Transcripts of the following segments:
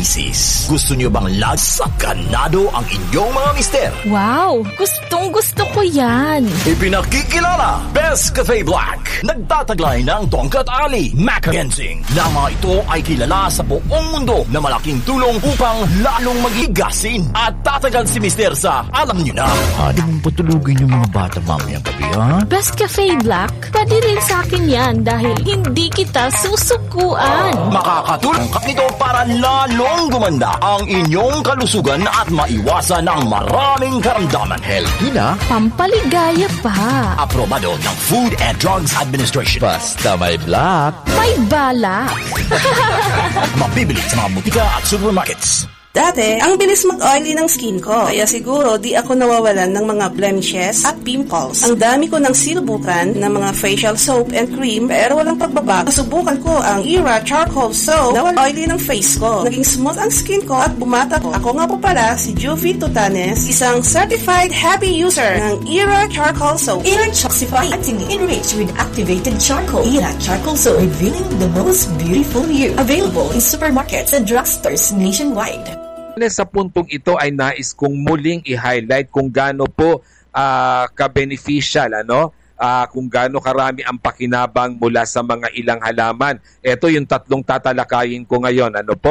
misis. Gusto niyo bang sakanado ang inyong mga mister? Wow! Gustong-gusto ko yan! Ipinakikilala, Best Cafe Black. Nagtataglay ng Tongkat Ali, Mackenzie. Na mga ito ay kilala sa buong mundo na malaking tulong upang lalong magigasin at tatagal si mister sa alam niyo na. Di mong patulugin yung mga bata mamayang gabi, ha? Best Cafe Black? Pwede rin sa akin yan dahil hindi kita susukuan. Makakatulong ka nito para lalong gumanda ang inyong kalusugan at maiwasan ang maraming karamdaman. Healthy na, pampaligaya pa. aprobado ng Food and Drugs Administration. Basta may black. May bala. Mabibili sa mga butika at supermarkets. Dati, ang bilis mag-oily ng skin ko. Kaya siguro di ako nawawalan ng mga blemishes at pimples. Ang dami ko ng sinubukan ng mga facial soap and cream pero walang pagbabago. Nasubukan ko ang Era Charcoal Soap na oily ng face ko. Naging smooth ang skin ko at bumata ko. Ako nga po pala si Juvie Tutanes, isang certified happy user ng Era Charcoal Soap. Era Choxify, actively enriched with activated charcoal. Era Charcoal Soap, revealing the most beautiful you. Available in supermarkets and drugstores nationwide. Sa puntong ito ay nais kong muling i-highlight kung gaano po ka-beneficial, kung gaano karami ang pakinabang mula sa mga ilang halaman. Ito yung tatlong tatalakayin ko ngayon.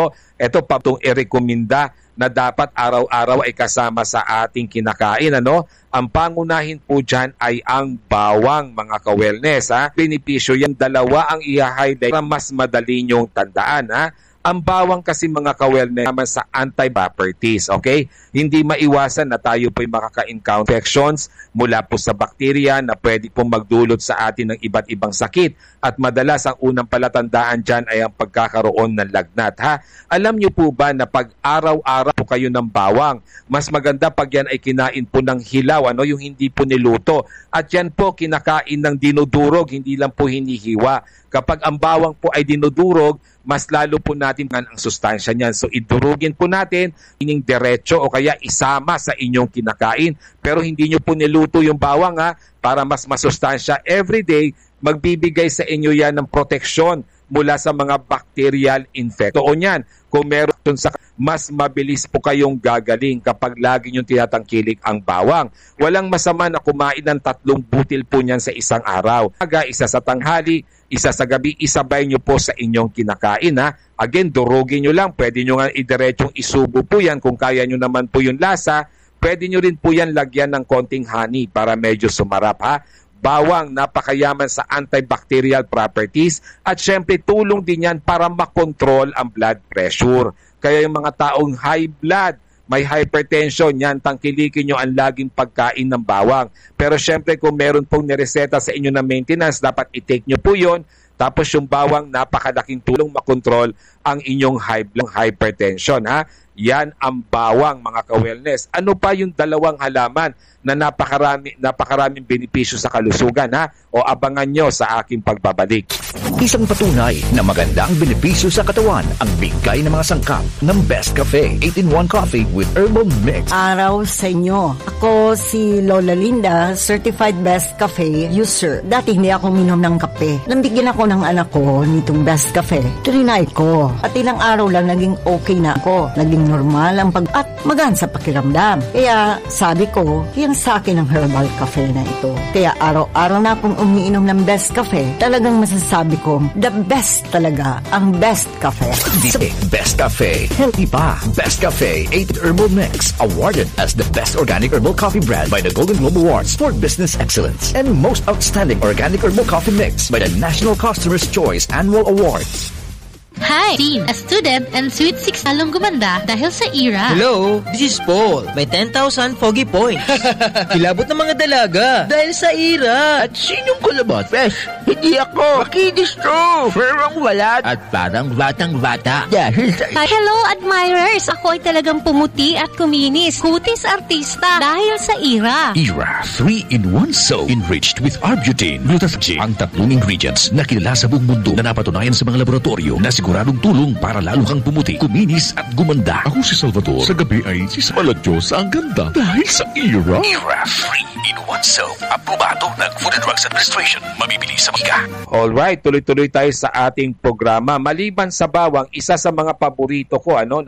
Ito pa itong i-recommenda na dapat araw-araw ay kasama sa ating kinakain. Ang pangunahin po dyan ay ang bawang, mga ka-wellness. Benepisyo yan, dalawa ang i-highlight para mas madali nyong tandaan. Ang bawang kasi, mga ka-wellness, naman sa antibiotics, okay? Hindi maiwasan na tayo po'y makaka-encounter infections mula po sa bakterya na pwede pong magdulot sa atin ng iba't ibang sakit. At madalas ang unang palatandaan dyan ay ang pagkakaroon ng lagnat. Alam niyo po ba na pag araw-araw po kayo ng bawang, mas maganda pag yan ay kinain po ng hilaw, yung hindi po niluto. At yan po kinakain ng dinudurog, hindi lang po hinihiwa. Kapag ang bawang po ay dinudurog, mas lalo po natin ang sustansya niyan. So idurugin po natin, ining diretso o kaya isama sa inyong kinakain. Pero hindi nyo po niluto yung bawang para mas masustansya. Everyday, magbibigay sa inyo yan ng proteksyon mula sa mga bacterial infection. Doon yan, kung meron sa mas mabilis po kayong gagaling kapag lagi nyo tinatangkilik ang bawang. Walang masama na kumain ng 3 butil po niyan sa isang araw. Isa sa tanghali, isa sa gabi, isabay nyo po sa inyong kinakain. Again, durugin nyo lang. Pwede nyo nga idiretsong isubo po yan kung kaya nyo naman po yung lasa. Pwede nyo rin po yan lagyan ng konting honey para medyo sumarap. Bawang, napakayaman sa antibacterial properties at syempre tulong din yan para makontrol ang blood pressure. Kaya yung mga taong high blood, may hypertension, yan, tangkilikin nyo ang laging pagkain ng bawang. Pero syempre kung meron pong nireseta sa inyo na maintenance, dapat i-take nyo po yun. Tapos yung bawang, napakalaking tulong makontrol ang inyong high blood hypertension. Yan ang bawang, mga ka-wellness. Ano pa yung dalawang halaman na napakaraming benepisyo sa kalusugan? O abangan nyo sa aking pagbabalik. Isang patunay na maganda ang benepisyo sa katawan ang bigay ng mga sangkap ng Best Cafe 8-in-1 Coffee with Herbal Mix. Araw sa inyo. Ako si Lola Linda, Certified Best Cafe user. Dati hindi ako minom ng kape. Nambigyan ako ng anak ko nitong Best Cafe. Trinay ko. At ilang araw lang naging okay na ako. Naging normal ang at magaan sa pakiramdam. Kaya sabi ko, yan sa akin ang herbal cafe na ito. Kaya araw-araw na akong umiinom ng Best Cafe. Talagang masasabi ko, the best talaga ang Best Cafe. Best Cafe. Healthy pa. Best Cafe 8 Herbal Mix. Awarded as the best organic herbal coffee brand by the Golden Globe Awards for Business Excellence. And most outstanding organic herbal coffee mix by the National Customer's Choice Annual Awards. Hi, team! A student and Sweet 6 lalong gumanda dahil sa ERA. Hello, this is Paul. May 10,000 foggy points. Kilabot ng mga dalaga dahil sa ERA. At sinong kulabot? Hindi ako. Makinis to. Ferong walat. At parang batang-bata. Dahil sa... Hello, admirers! Ako ay talagang pumuti at kuminis. Kutis artista dahil sa ERA. ERA 3-in-1 soap enriched with Arbutin, Glutathione, ang 3 ingredients na kilala sa buong mundo na napatunayan sa mga laboratorio na siguradong tulong para lalo kang pumuti, kuminis at gumanda. Ako si Salvador. Sa gabi ay si Maladyosa ang ganda dahil sa ERA. ERA 3-in-1 soap. Aprobado ng Food and Drugs Administration. Mabibili sa mga. Alright, tuloy-tuloy tayo sa ating programa. Maliban sa bawang, isa sa mga paborito ko na